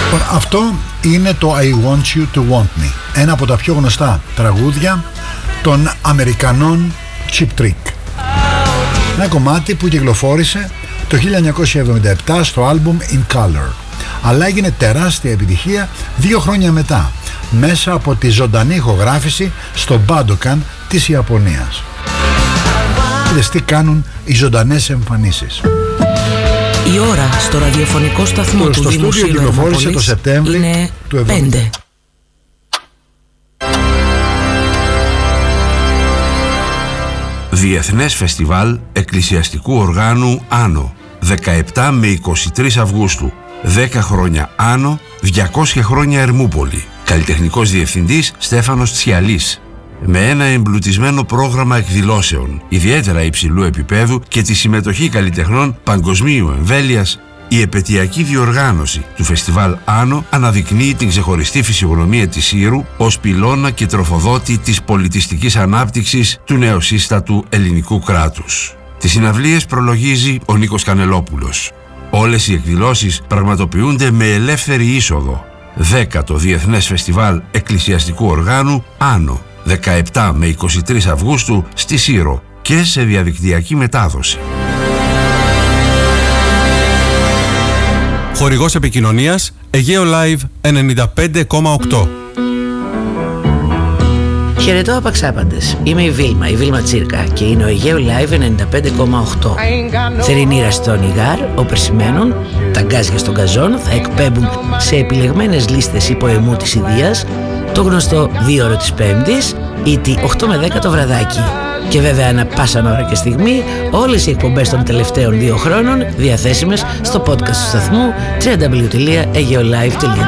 Αυτό είναι το I Want You To Want Me, ένα από τα πιο γνωστά τραγούδια των Αμερικανών Cheap Trick. Ένα κομμάτι που κυκλοφόρησε το 1977 στο άλμπουμ In Color, αλλά έγινε τεράστια επιτυχία 2 χρόνια μετά μέσα από τη ζωντανή ηχογράφηση στο Budokan της Ιαπωνίας. Είδες τι κάνουν οι ζωντανές εμφανίσεις. Η ώρα στο ραδιοφωνικό σταθμό του Δημοσίου κυκλοφόρησε το Σεπτέμβρη είναι του 1970. 5. Διεθνές Φεστιβάλ Εκκλησιαστικού Οργάνου Άνω, 17 με 23 Αυγούστου. 10 χρόνια Άνω, 200 χρόνια Ερμούπολη. Καλλιτεχνικός διευθυντής Στέφανος Τσιαλής. Με ένα εμπλουτισμένο πρόγραμμα εκδηλώσεων ιδιαίτερα υψηλού επίπεδου και τη συμμετοχή καλλιτεχνών παγκοσμίου εμβέλειας, η επετειακή διοργάνωση του Φεστιβάλ Άνω αναδεικνύει την ξεχωριστή φυσιογνωμία της Ήρου ως πυλώνα και τροφοδότη της πολιτιστικής ανάπτυξης του νεοσύστατου ελληνικού κράτους. Τις συναυλίες προλογίζει ο Νίκος Κανελόπουλος. Όλες οι εκδηλώσεις πραγματοποιούνται με ελεύθερη είσοδο. 10ο Διεθνές Φεστιβάλ Εκκλησιαστικού Οργάνου Άνω, 17 με 23 Αυγούστου στη Σύρο και σε διαδικτυακή μετάδοση. Χορηγός επικοινωνίας Αιγαίο Live 95,8. Χαιρετώ απαξάπαντες. Είμαι η Βίλμα Τσίρκα και είναι ο Αιγαίο Live 95,8. Θερινή στον Ιγάρ, όπερ σημαίνουν, τα γκάζια στον καζόν θα εκπέμπουν σε επιλεγμένες λίστες υποαιμού της Ιδείας το γνωστό 2ωρο της Πέμπτης ή τη 8 με 10 το βραδάκι. Και βέβαια ανά πάσα ώρα και στιγμή όλες οι εκπομπές των τελευταίων 2 χρόνων διαθέσιμες στο podcast του σταθμού www.aegeolive.gr.